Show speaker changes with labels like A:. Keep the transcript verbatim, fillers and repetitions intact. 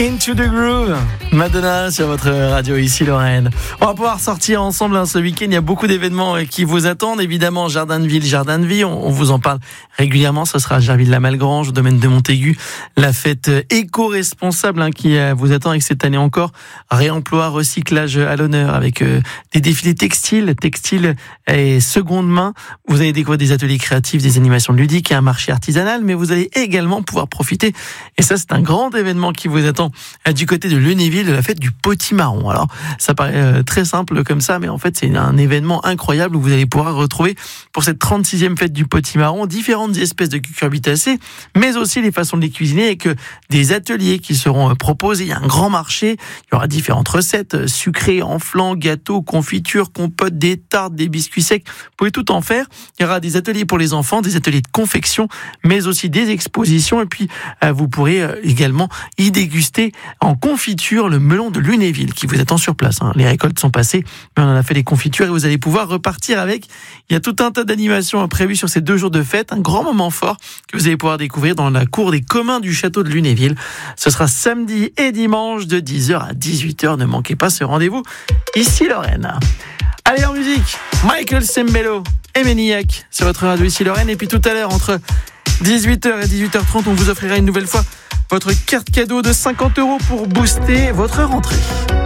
A: Into the Groove, Madonna sur votre radio ici Lorraine. On va pouvoir sortir ensemble hein, ce week-end. Il y a beaucoup d'événements euh, qui vous attendent. Évidemment, Jardin de Ville, Jardin de Vie. On, on vous en parle régulièrement. Ce sera à Gerville-la-Malgrange, au domaine de Montaigu. La fête euh, éco-responsable hein, qui euh, vous attend avec cette année encore. Réemploi, recyclage à l'honneur avec euh, des défilés textiles, textiles et seconde main. Vous allez découvrir des ateliers créatifs, des animations ludiques et un marché artisanal. Mais vous allez également pouvoir profiter. Et ça, c'est un grand événement qui vous attend du côté de Lunéville, de la fête du potimarron. Alors, ça paraît euh, très simple comme ça, mais en fait, c'est un événement incroyable où vous allez pouvoir retrouver pour cette trente-sixième fête du potimarron différentes espèces de cucurbitacées, mais aussi les façons de les cuisiner avec des ateliers qui seront proposés. Il y a un grand marché, il y aura différentes recettes, sucrées, enflants, gâteaux, confitures, compotes, des tartes, des biscuits secs. Vous pouvez tout en faire. Il y aura des ateliers pour les enfants, des ateliers de confection, mais aussi des expositions. Et puis, euh, vous pourrez euh, également y déguster en confiture le melon de Lunéville qui vous attend sur place. Hein. Les récoltes sont passées, mais on en a fait des confitures et vous allez pouvoir repartir avec. Il y a tout un tas d'animations prévues sur ces deux jours de fête. Un grand moment fort que vous allez pouvoir découvrir dans la cour des communs du château de Lunéville. Ce sera samedi et dimanche de dix heures à dix-huit heures. Ne manquez pas ce rendez-vous ici Lorraine. Allez en musique, Michael Sembello et Maniac sur votre radio ici Lorraine. Et puis tout à l'heure entre dix-huit heures et dix-huit heures trente, on vous offrira une nouvelle fois votre carte cadeau de cinquante euros pour booster votre rentrée.